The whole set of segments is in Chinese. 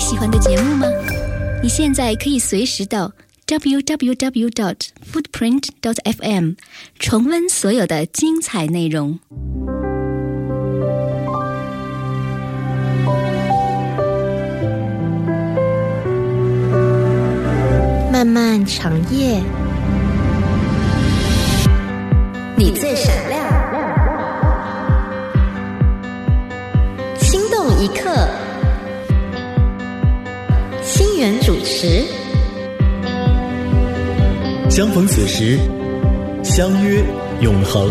喜欢的节目吗？你现在可以随时到 www.footprint.fm 重温所有的精彩内容。 漫漫长夜， 你最闪亮， 心动一刻，心源主持。 相逢此时，相约永恒。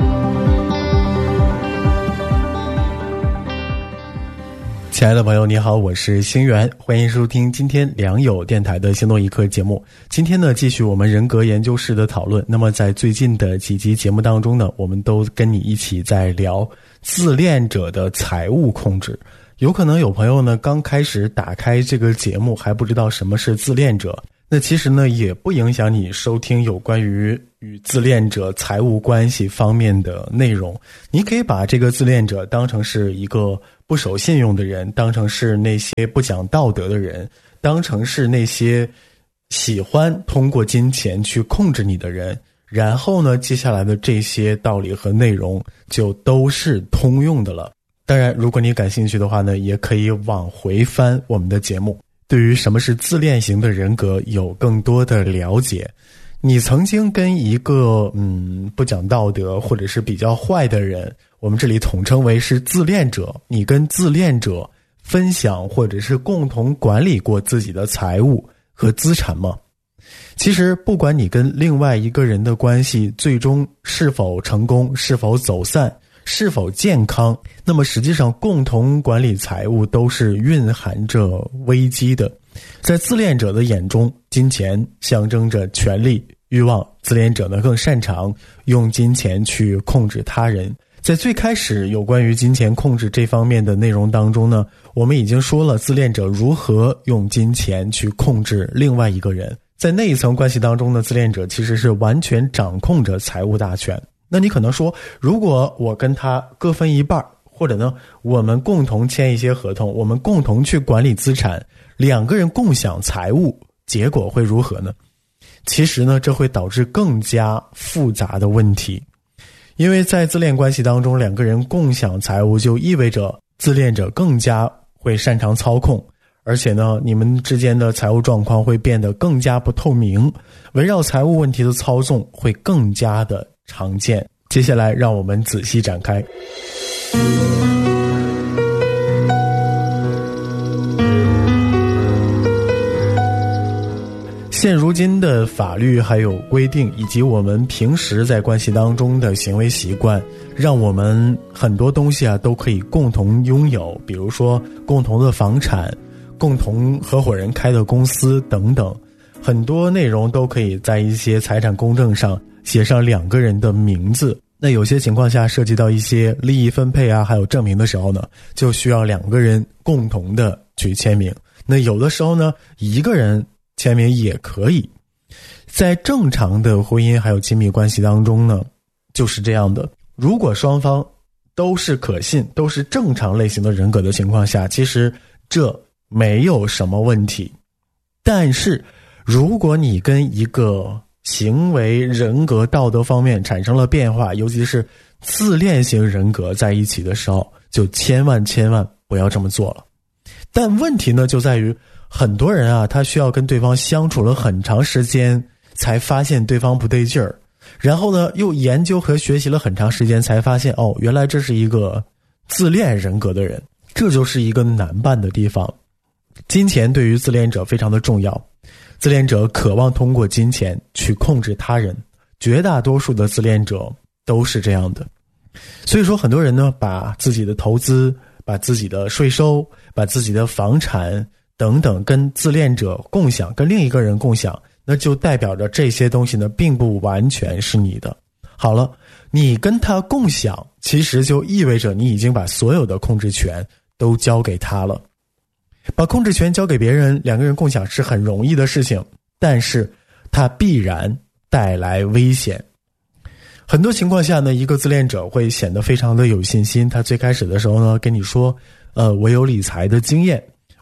亲爱的朋友你好，我是星源，欢迎收听今天良友电台的心动一刻节目。今天呢，继续我们人格研究室的讨论。那么在最近的几集节目当中呢，我们都跟你一起在聊自恋者的财务控制。有可能有朋友呢刚开始打开这个节目还不知道什么是自恋者，那其实呢也不影响你收听有关于与自恋者财务关系方面的内容。你可以把这个自恋者当成是一个不守信用的人，当成是那些不讲道德的人，当成是那些喜欢通过金钱去控制你的人，然后呢接下来的这些道理和内容就都是通用的了。当然如果你感兴趣的话呢，也可以往回翻我们的节目，对于什么是自恋型的人格有更多的了解。你曾经跟一个不讲道德或者是比较坏的人，我们这里统称为是自恋者，你跟自恋者分享或者是共同管理过自己的财务和资产吗？其实不管你跟另外一个人的关系最终是否成功，是否走散，是否健康，那么实际上共同管理财务都是蕴含着危机的。在自恋者的眼中，金钱象征着权力、欲望，自恋者呢更擅长用金钱去控制他人。在最开始有关于金钱控制这方面的内容当中呢，我们已经说了自恋者如何用金钱去控制另外一个人。在那一层关系当中呢，自恋者其实是完全掌控着财务大权。那你可能说，如果我跟他各分一半，或者呢我们共同签一些合同，我们共同去管理资产，两个人共享财务，结果会如何呢？其实呢这会导致更加复杂的问题。因为在自恋关系当中，两个人共享财务就意味着自恋者更加会擅长操控，而且呢你们之间的财务状况会变得更加不透明，围绕财务问题的操纵会更加的常见。接下来让我们仔细展开。现如今的法律还有规定，以及我们平时在关系当中的行为习惯，让我们很多东西都可以共同拥有，比如说共同的房产，共同合伙人开的公司等等，很多内容都可以在一些财产公证上写上两个人的名字。那有些情况下涉及到一些利益分配还有证明的时候呢，就需要两个人共同的去签名。那有的时候呢一个人签名也可以。在正常的婚姻还有亲密关系当中呢就是这样的，如果双方都是可信，都是正常类型的人格的情况下，其实这没有什么问题。但是如果你跟一个行为人格道德方面产生了变化，尤其是自恋型人格在一起的时候，就千万不要这么做了。但问题呢就在于很多人他需要跟对方相处了很长时间才发现对方不对劲儿，然后呢又研究和学习了很长时间才发现原来这是一个自恋人格的人。这就是一个难办的地方。金钱对于自恋者非常的重要，自恋者渴望通过金钱去控制他人，绝大多数的自恋者都是这样的。所以说很多人呢把自己的投资，把自己的税收，把自己的房产等等跟自恋者共享，跟另一个人共享，那就代表着这些东西呢并不完全是你的。好了，你跟他共享，其实就意味着你已经把所有的控制权都交给他了。把控制权交给别人，两个人共享是很容易的事情，但是它必然带来危险。很多情况下呢，一个自恋者会显得非常的有信心，他最开始的时候呢跟你说我有理财的经验，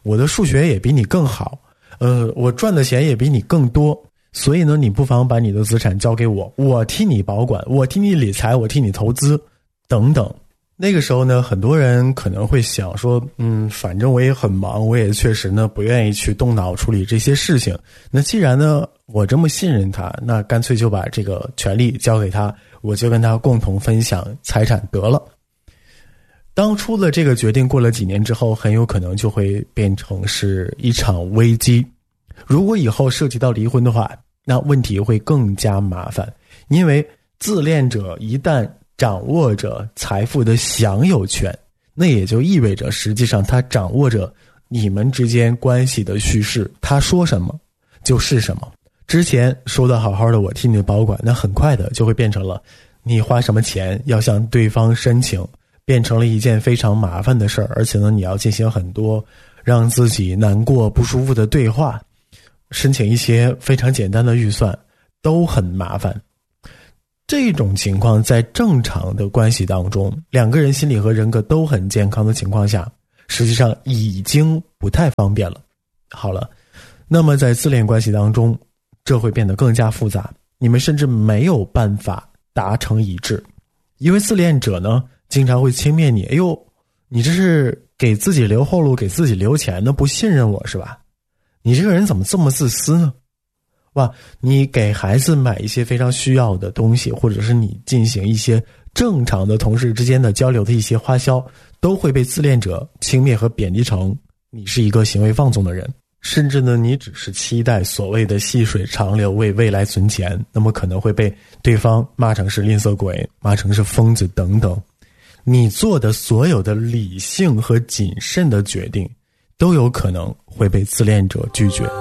我的数学也比你更好，我赚的钱也比你更多，所以呢，你不妨把你的资产交给我，我替你保管，我替你理财，我替你投资，等等。那个时候呢，很多人可能会想说，反正我也很忙，我也确实呢不愿意去动脑处理这些事情。那既然呢我这么信任他，那干脆就把这个权利交给他，我就跟他共同分享财产得了。当初的这个决定过了几年之后，很有可能就会变成是一场危机。如果以后涉及到离婚的话，那问题会更加麻烦，因为自恋者一旦掌握着财富的享有权，那也就意味着实际上他掌握着你们之间关系的叙事，他说什么就是什么。之前说的好好的我替你保管，那很快的就会变成了你花什么钱要向对方申请，变成了一件非常麻烦的事儿，而且呢你要进行很多让自己难过不舒服的对话，申请一些非常简单的预算都很麻烦。这种情况在正常的关系当中，两个人心理和人格都很健康的情况下，实际上已经不太方便了。好了，那么在自恋关系当中，这会变得更加复杂，你们甚至没有办法达成一致。因为自恋者呢经常会轻蔑你，哎呦，你这是给自己留后路，给自己留钱呢，不信任我是吧？你这个人怎么这么自私呢？哇，你给孩子买一些非常需要的东西，或者是你进行一些正常的同事之间的交流的一些花销，都会被自恋者轻蔑和贬低成你是一个行为放纵的人。甚至呢，你只是期待所谓的细水长流，为未来存钱，那么可能会被对方骂成是吝啬鬼，骂成是疯子等等。你做的所有的理性和谨慎的决定，都有可能会被自恋者拒绝。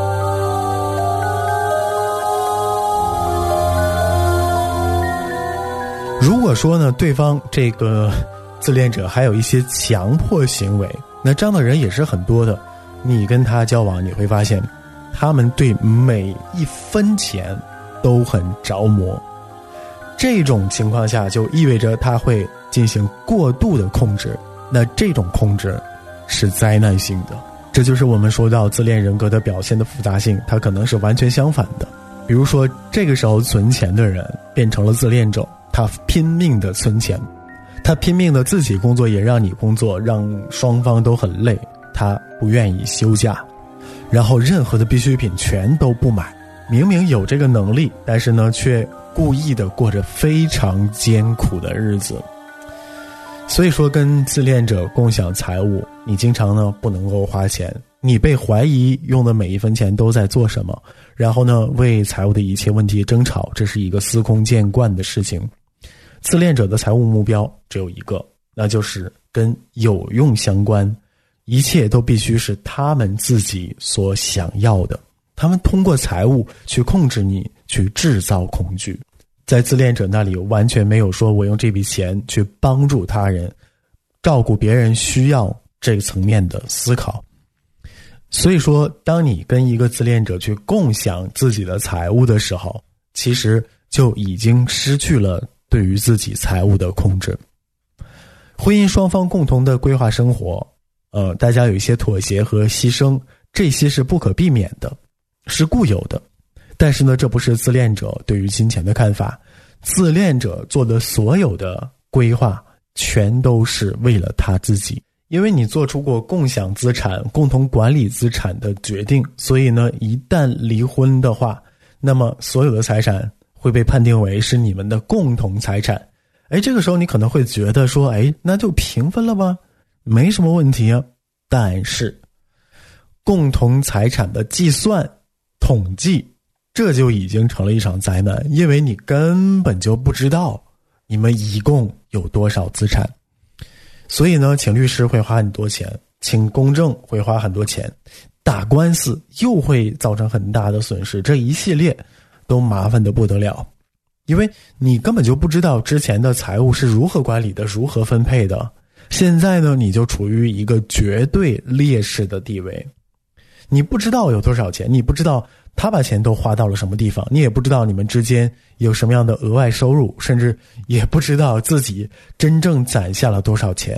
如果说呢，对方这个自恋者还有一些强迫行为，那这样的人也是很多的。你跟他交往，你会发现他们对每一分钱都很着魔。这种情况下就意味着他会进行过度的控制，那这种控制是灾难性的。这就是我们说到自恋人格的表现的复杂性，它可能是完全相反的。比如说这个时候存钱的人变成了自恋者，他拼命的存钱，他拼命的自己工作也让你工作，让双方都很累，他不愿意休假，然后任何的必需品全都不买，明明有这个能力，但是呢却故意的过着非常艰苦的日子。所以说跟自恋者共享财物，你经常呢不能够花钱，你被怀疑用的每一分钱都在做什么，然后呢为财务的一切问题争吵，这是一个司空见惯的事情。自恋者的财务目标只有一个，那就是跟有用相关，一切都必须是他们自己所想要的。他们通过财务去控制你，去制造恐惧。在自恋者那里完全没有说我用这笔钱去帮助他人，照顾别人需要这个层面的思考。所以说当你跟一个自恋者去共享自己的财务的时候，其实就已经失去了对于自己财务的控制。婚姻双方共同的规划生活，大家有一些妥协和牺牲，这些是不可避免的，是固有的。但是呢，这不是自恋者对于金钱的看法。自恋者做的所有的规划全都是为了他自己，因为你做出过共享资产、共同管理资产的决定，所以呢，一旦离婚的话，那么所有的财产会被判定为是你们的共同财产。这个时候你可能会觉得说，那就平分了吧，没什么问题啊。但是共同财产的计算统计，这就已经成了一场灾难，因为你根本就不知道你们一共有多少资产。所以呢，请律师会花很多钱，请公证会花很多钱，打官司又会造成很大的损失，这一系列都麻烦得不得了。因为你根本就不知道之前的财务是如何管理的，如何分配的。现在呢，你就处于一个绝对劣势的地位。你不知道有多少钱，你不知道他把钱都花到了什么地方，你也不知道你们之间有什么样的额外收入，甚至也不知道自己真正攒下了多少钱。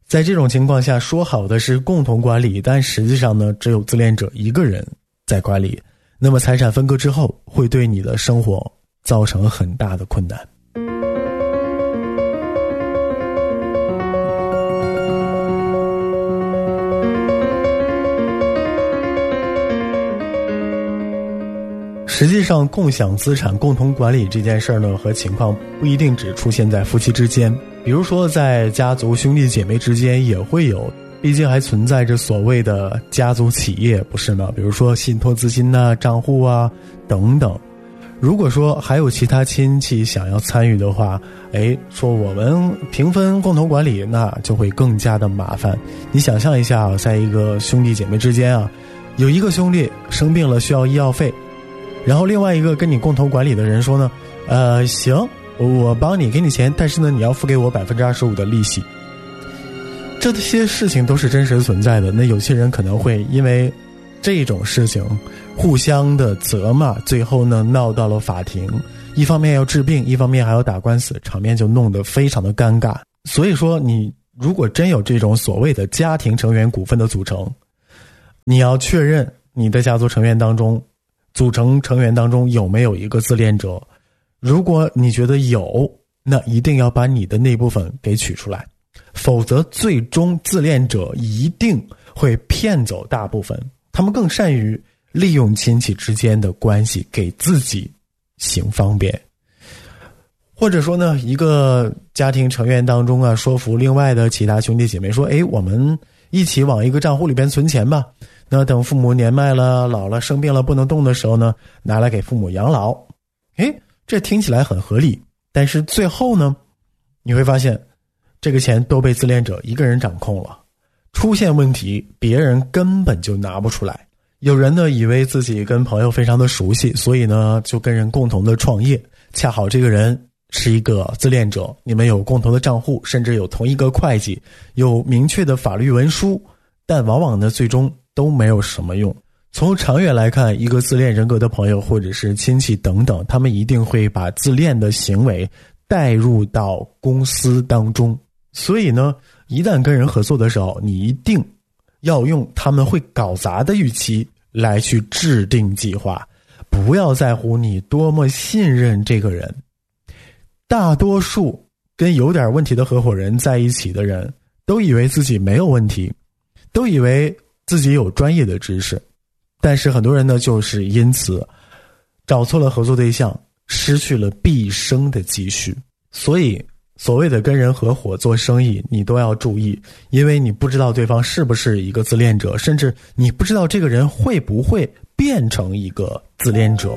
在这种情况下，说好的是共同管理，但实际上呢，只有自恋者一个人在管理，那么财产分割之后，会对你的生活造成很大的困难。实际上，共享资产、共同管理这件事儿呢，和情况不一定只出现在夫妻之间，比如说在家族兄弟姐妹之间也会有，毕竟还存在着所谓的家族企业，不是吗？比如说信托资金啊、账户啊等等。如果说还有其他亲戚想要参与的话，说我们平分共同管理，那就会更加的麻烦。你想象一下，在一个兄弟姐妹之间啊，有一个兄弟生病了需要医药费，然后另外一个跟你共同管理的人说呢，行，我帮你给你钱，但是呢，你要付给我25%的利息。这些事情都是真实存在的。那有些人可能会因为这种事情互相的责骂，最后呢闹到了法庭，一方面要治病，一方面还要打官司，场面就弄得非常的尴尬。所以说，你如果真有这种所谓的家庭成员股份的组成，你要确认你的家族成员当中组成成员当中有没有一个自恋者。如果你觉得有，那一定要把你的那部分给取出来，否则最终自恋者一定会骗走大部分。他们更善于利用亲戚之间的关系给自己行方便。或者说呢，一个家庭成员当中啊，说服另外的其他兄弟姐妹说，我们一起往一个账户里边存钱吧，那等父母年迈了、老了、生病了不能动的时候呢，拿来给父母养老。这听起来很合理，但是最后呢，你会发现这个钱都被自恋者一个人掌控了，出现问题别人根本就拿不出来。有人呢以为自己跟朋友非常的熟悉，所以呢就跟人共同的创业，恰好这个人是一个自恋者，你们有共同的账户，甚至有同一个会计，有明确的法律文书，但往往呢最终都没有什么用。从长远来看，一个自恋人格的朋友或者是亲戚等等，他们一定会把自恋的行为带入到公司当中。所以呢，一旦跟人合作的时候，你一定要用他们会搞砸的预期来去制定计划，不要在乎你多么信任这个人。大多数跟有点问题的合伙人在一起的人，都以为自己没有问题，都以为自己有专业的知识，但是很多人呢，就是因此找错了合作对象，失去了毕生的积蓄。所以所谓的跟人合伙做生意，你都要注意，因为你不知道对方是不是一个自恋者，甚至你不知道这个人会不会变成一个自恋者。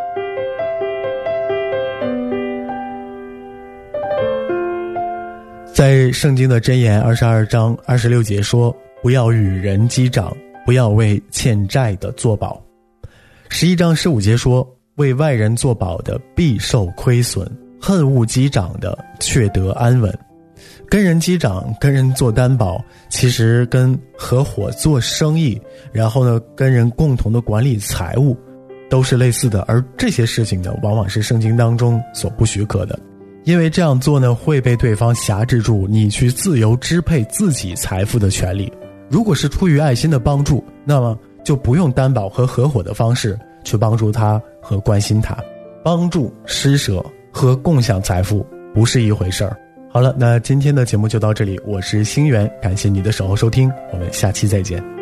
在圣经的箴言22章26节说，不要与人击掌，不要为欠债的作保。11章15节说，为外人作保的必受亏损，恨恶击掌的却得安稳。跟人击掌，跟人做担保，其实跟合伙做生意，然后呢跟人共同的管理财务都是类似的，而这些事情呢往往是圣经当中所不许可的。因为这样做呢会被对方辖制住你去自由支配自己财富的权利。如果是出于爱心的帮助，那么就不用担保和合伙的方式去帮助他和关心他。帮助、施舍和共享财富不是一回事儿。好了，那今天的节目就到这里，我是星源，感谢你的守候收听，我们下期再见。